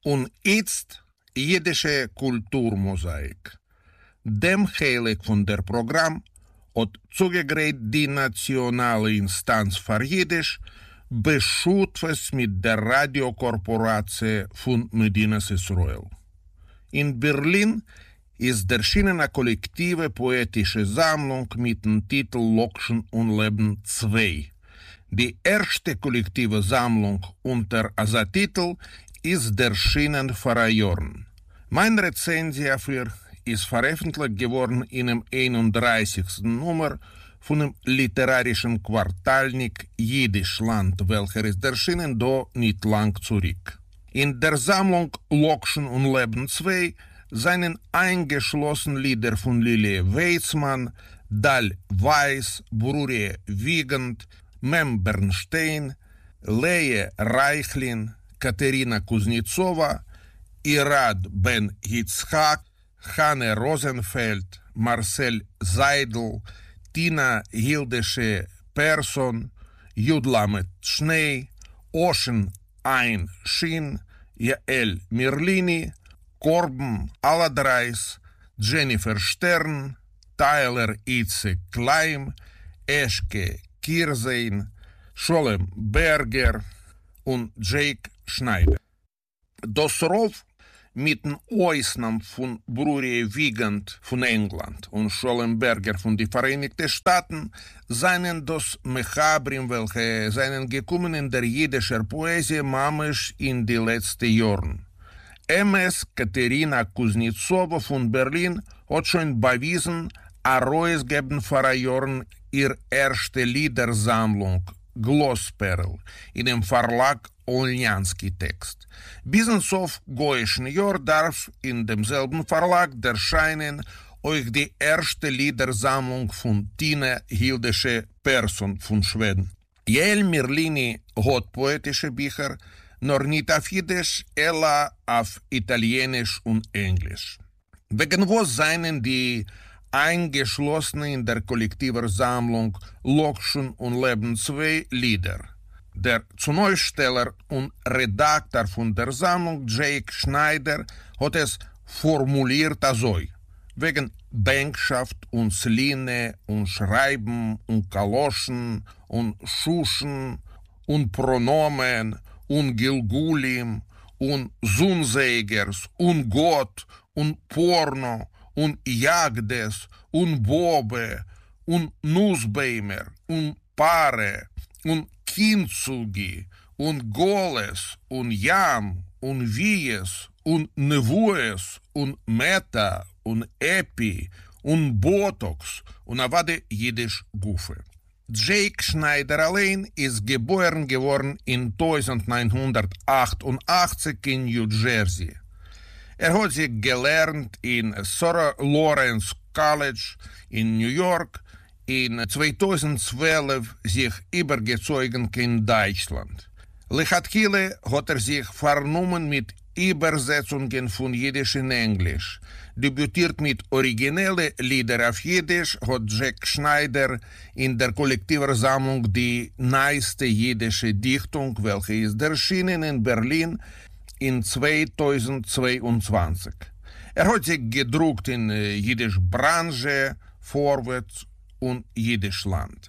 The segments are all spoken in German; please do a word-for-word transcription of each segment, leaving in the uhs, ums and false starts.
Und jetzt jiddische Kulturmosaik. Dem Heilig von der Programm hat zugegräht die nationale Instanz für Jiddisch beschutfes mit der Radiokorporatie von Medinas Israel. In Berlin ist erschienen eine kollektive poetische Sammlung mit dem Titel Lokschen und Leben zwei. Die erste kollektive Sammlung unter diesem Titel ist erschienen vor einem Jahr. Meine Rezension dafür ist veröffentlicht geworden in dem einunddreißigsten Nummer von dem literarischen Quartalnik Jiddischland, welcher ist erschienen da nicht lang zurück. In der Sammlung Lokschen und Leben zwei seien eingeschlossen Lieder von Lilie Weizmann, Dal Weiss, Brurie Wiegand, Mem Bernstein, Leje Reichlin, Katerina Kuznetsova, Irad Ben Yitzhak, Hanne Rosenfeld, Marcel Seidel, Tina Hildesche Persson, Judlamet Schnee, Ocean Ein Schien, Jael Mirlini, Korben Aladreis, Jennifer Stern, Tyler Itze Kleim, Eschke Kirsein, Scholem Berger und Jake Schneider. Das Rov mit dem Ausnahmen von Brurie Wiegand von England und Schollenberger von den Vereinigten Staaten seien das Mechabrim, welche seien gekommen in der jiddischen Poesie mamisch in die letzten Jahren. M S Katerina Kuznetsova von Berlin hat schon bewiesen, herausgeben vor Jahren ihre erste Liedersammlung Glossperl in dem Verlag Olnjanski Text. Bis ins auf goischen Jahr darf in demselben Verlag erscheinen euch die erste Liedersammlung von Tina Hildesche Persson von Schweden. Jael Mirlini hat poetische Bücher, nur nicht auf Jiddisch, eher auf Italienisch und Englisch. Wegen was seien die eingeschlossenen in der kollektiven Sammlung Lokschen und Leben zwei Lieder. Der Zuneuststeller und Redakteur von der Sammlung, Jake Schneider, hat es formuliert also, wegen Bänkschaft und Sline und Schreiben und Kaloschen und Schuschen und Pronomen und Gilgulim und Sunsägers und Gott und Porno und Jagdes und Bobe und Nussbeimer und Paare und Kintsugi und Goles und Jam und Vies und Nevues und Meta und Epi und Botox und avade Jiddisch Gufe. Jake Schneider allein ist geboren geworden in neunzehnhundertachtundachtzig in New Jersey. Er hat sich gelernt in Sarah Lawrence College in New York, in zweitausendzwölf sich übergezogen in Deutschland. Lechatchile hat er sich vernommen mit Übersetzungen von Jiddisch in Englisch. Debütiert mit originellen Liedern auf Jiddisch hat Jack Schneider in der kollektiven Sammlung die neueste jiddische Dichtung, welche ist erschienen in Berlin in zweitausendzweiundzwanzig. Er hat sich gedruckt in Jiddisch Branche, Vorwärts und Jiddischland.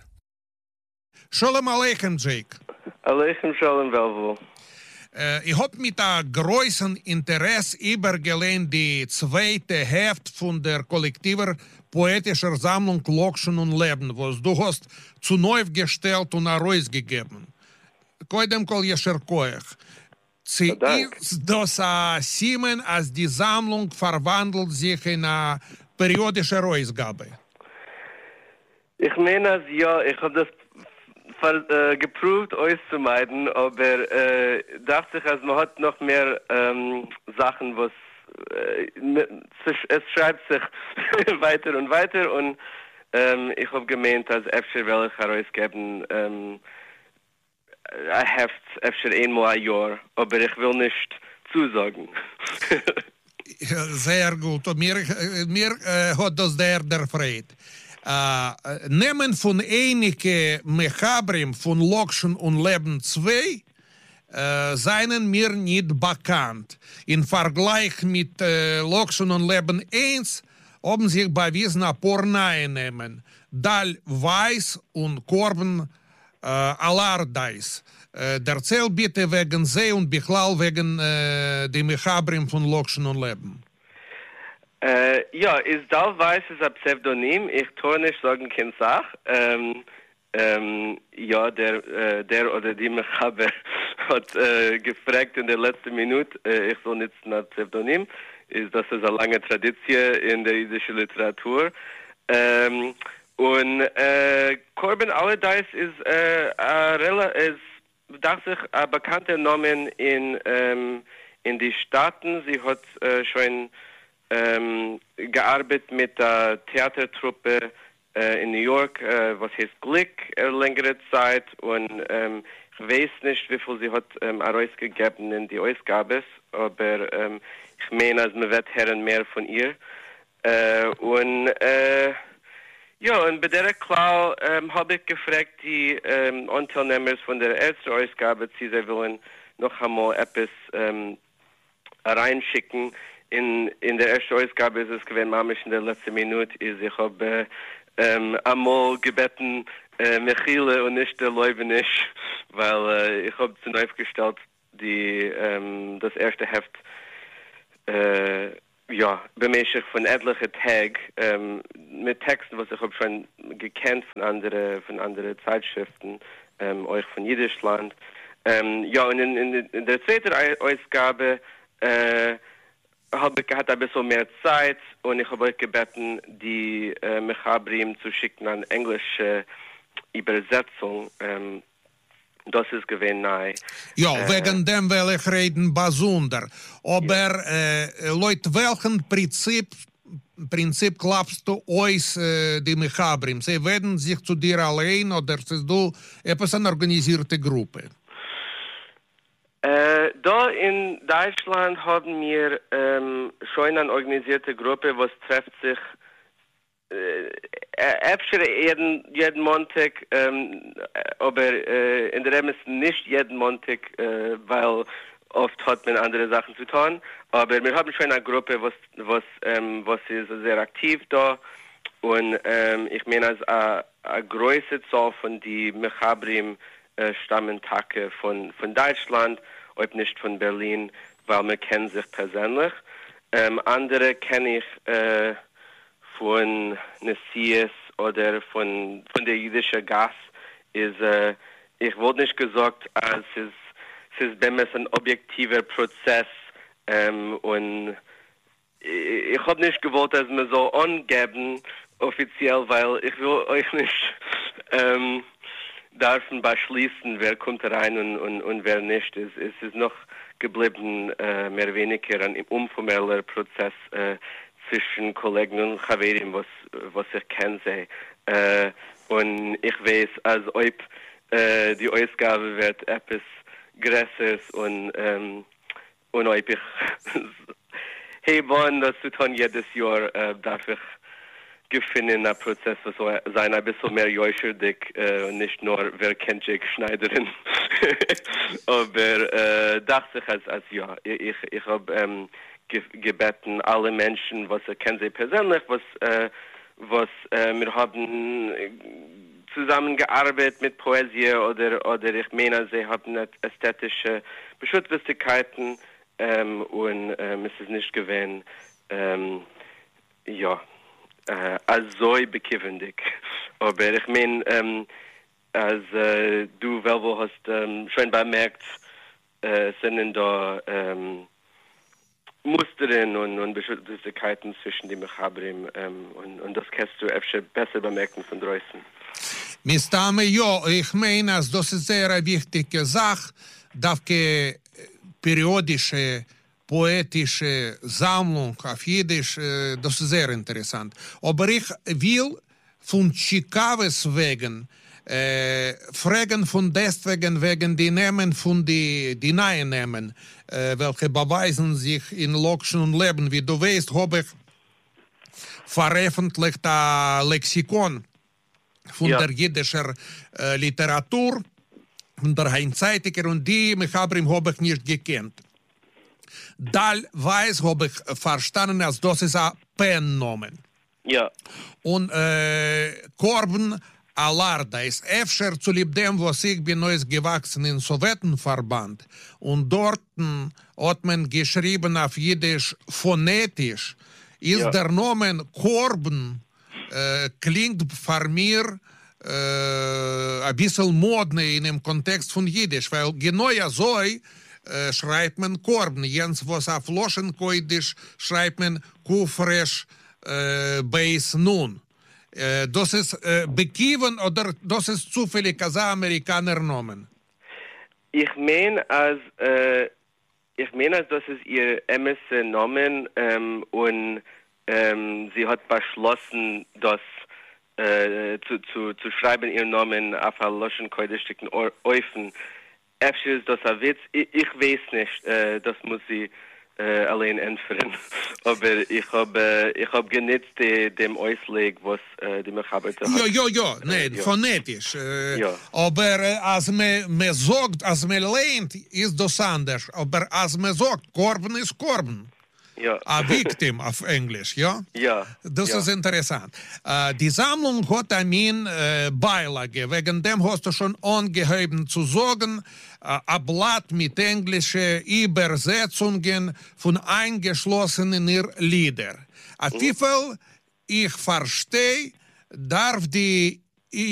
Shalom Aleichem, Jake. Aleichem Shalom, Velvo. Uh, ich habe mit einem großen Interesse übergelehnt die zweite Hälfte von der kollektiven poetischen Sammlung Lokschen und Leben, was du hast zu neu gestellt und herausgegeben. Koidem kol yesher koech. Sie ist das uh, Siemen, als die Sammlung verwandelt sich in eine periodische Herausgabe. Ich meine, ja, ich habe das ver, äh, geprüft, euch zu meiden, aber äh, dachte ich, also man hat noch mehr ähm, Sachen, was äh, es schreibt sich weiter und weiter und ähm, ich habe gemeint, als öfter will ich herausgeben, ähm, ein Heft öfter einmal ein Jahr, aber ich will nicht zusagen. Sehr gut, und mir, mir äh, hat das der der Freude. Uh, nehmen von einige Mechabrim von Lokschen und Leben zwei, äh, seien mir nicht bekannt. Im Vergleich mit äh, Lokschen und Leben eins haben sich bewiesen ein paar Namen. Dal Weiß und Korben äh, Allardyce. Äh, erzähl bitte wegen sie und Bichlal wegen äh, dem Mechabrim von Lokschen und Leben. Äh, ja, ist Dal Weiß ist ein Pseudonym. Ich tue nicht sagen, keine Sache. Ähm, ähm, ja, der, äh, der oder die Mechaber hat äh, gefragt in der letzten Minute, äh, ich soll nicht ein Pseudonym. Ist, das ist eine lange Tradition in der jüdischen Literatur. Ähm, und äh, Korben Allardyce ist, äh, äh, ist dachte ich, ein bekannter Name in, ähm, in die Staaten. Sie hat äh, schon ähm, gearbeitet mit der Theatertruppe äh, in New York, äh, was heißt Glück, äh, längere Zeit. Und ähm, ich weiß nicht, wie viel sie hat ähm, herausgegeben in die Ausgabe, aber ähm, ich meine, als man wird hören mehr von ihr. Äh, und äh, ja, und bei der Klau ähm, habe ich gefragt, die ähm, Unternehmers von der ersten Ausgabe, sie wollen noch einmal etwas ähm, reinschicken. In, in der ersten Ausgabe ist es gewesen, manchmal in der letzten Minute, ist, ich habe ähm, einmal gebeten, äh, Michele und nicht der Leubenisch, weil äh, ich habe zu neu gestellt, die, ähm, das erste Heft äh, ja, bemäßig von etlichen Tagen ähm, mit Texten, was ich habe schon gekannt von anderen von anderen Zeitschriften, ähm, euch von Jüdischland. Ähm, ja, und in, in, in der zweiten Ausgabe äh, habe ich gehabt ein bisschen mehr Zeit und ich habe euch gebeten, die äh, Mechabrim zu schicken an englische Übersetzung. Ähm, Das ist gewesen nahe. Ja, äh, wegen dem will ich reden besonder. Aber ja. äh, Leute, welchen Prinzip, Prinzip glaubst du euch äh, die Mechabrim? Sie werden sich zu dir allein oder ist du etwas eine organisierte Gruppe? Äh, da in Deutschland haben wir ähm, schon eine organisierte Gruppe, was trifft sich Äpfel jeden, jeden Montag, ähm, aber äh, in der Remis nicht jeden Montag, äh, weil oft hat man andere Sachen zu tun. Aber wir haben schon eine Gruppe, was, was, ähm, was ist sehr aktiv da. Und ähm, ich meine, als eine große Zahl von die Mechabrim äh, stammen Tage von, von Deutschland, ob nicht von Berlin, weil wir kennen sich persönlich. Ähm, andere kenne ich äh, von Nessies oder von, von der jüdischen Gas ist, äh, ich wurde nicht gesagt, als es, es ist bei mir ein objektiver Prozess ähm, und ich, ich habe nicht gewollt, dass wir so angeben offiziell, weil ich will euch nicht ähm, davon beschließen, wer kommt rein und, und, und wer nicht. Es, es ist noch geblieben, äh, mehr oder weniger ein informeller Prozess äh, zwischen Kollegen und Chaverim, was, was ich kenne. Äh, und ich weiß, als ob äh, die Ausgabe wird etwas Größeres und, ähm, und ob ich hebe, das zu tun jedes Jahr, äh, darf ich gefunden, ein Prozess, was soll sein, ein bisschen mehr jäuscherdig äh, und nicht nur, wer kennt Jake Schneiderin. Aber äh, dachte ich, als, als ja, ich, ich habe ähm, gebeten, alle Menschen, was er kennt sie persönlich, was, äh, was äh, wir haben zusammengearbeitet mit Poesie oder, oder ich meine, sie haben ästhetische Beschutzwistigkeiten ähm, und ähm, es ist nicht gewesen, ähm, ja, äh, als so bekiffertig. Aber ich meine, ähm, als äh, du, Velvo, hast ähm, schon bemerkt, äh, sind da ähm, Mustern und, und Beschutzwistigkeiten zwischen den Mechabrim ähm, und, und das kannst du öfter besser bemerken von draußen. Mistame, ja, ich meine, das ist sehr eine wichtige Sache, dass die periodische, poetische Sammlung auf Jiddisch, das ist sehr interessant. Aber ich will von Chikaves wegen äh, fragen von deswegen, wegen die Namen von die, die neuen Namen, äh, welche beweisen sich in Lokschen und Leben. Wie du weißt, habe ich veröffentlicht ein Lexikon von ja. der jiddischen äh, Literatur von der Heinzeitiger und die Mechabrim habe ich nicht gekannt. Teilweise habe ich verstanden, als das ist ein Pen-Nomen. Ja. Und äh, Korben Alarda ist öfter zu lieb dem, was ich bin neues gewachsen im Sowjetenverband. Und dort hat man geschrieben auf Jiddisch phonetisch. Ist ja. der Nomen Korben äh, klingt für mir äh, ein bisschen modne in dem Kontext von Jiddisch, weil genau so äh, schreibt man Korben. Jens, was auf Loschenkoidisch schreibt man Kufresh äh, Beis Nun. Äh, das ist äh, bekiven oder das ist zufällig als Amerikaner Nomen? Ich meine, als äh, ich meine, das ist ihr M S Nomen ähm, und ähm, sie hat beschlossen, das äh, zu, zu, zu schreiben, ihr Namen auf der Loschenkoidischen Eufen. Äpfel ist das ein Witz. Ich, ich weiß nicht, äh, das muss sie äh, allein entfernen. Aber ich habe äh, ich hab genitzt die, dem Ausleg, was äh, die Mechaber hat. Ja, ja, ja, nein, ja. phonetisch. Äh, ja. Aber äh, als man, man sagt, als man lernt, ist das anders. Aber als man sagt, Korben ist Korben. Ja. A victim auf Englisch, ja? Ja. Das ja. ist interessant. Uh, die Sammlung hat eine uh, Beilage, wegen dem hast du schon angeheben zu sagen, uh, ein Blatt mit englischen Übersetzungen von eingeschlossenen Lieder. A mhm. Wieviel ich verstehe, darf die